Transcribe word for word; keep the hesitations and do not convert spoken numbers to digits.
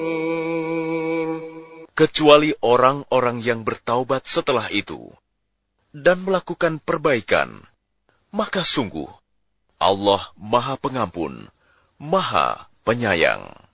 Kecuali orang-orang yang bertaubat setelah itu dan melakukan perbaikan, maka sungguh Allah Maha Pengampun, Maha Penyayang.